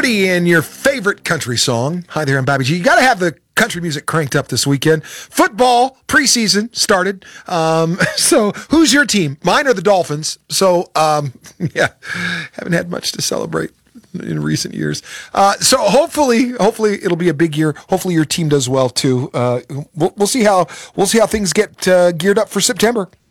Lordy and your favorite country song. Hi there, I'm Bobby G. You got to have the country music cranked up this weekend. Football preseason started. So who's your team? Mine are the Dolphins. So, yeah, haven't had much to celebrate in recent years. So hopefully it'll be a big year. Hopefully your team does well too. We'll see how things get geared up for September.